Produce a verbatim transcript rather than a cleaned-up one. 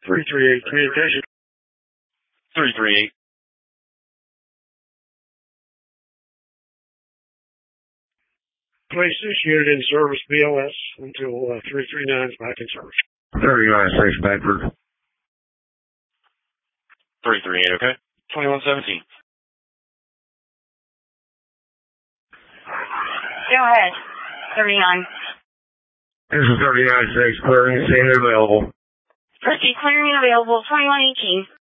three three eight communication. three three eight. Place this unit in service B L S until uh, three three nine is back in service. thirty-nine six Bedford. three three eight, okay. twenty-one seventeen. Go ahead. thirty-nine. This is thirty-nine six, clearing, standard available. Proceed clearing available, twenty-one eighteen.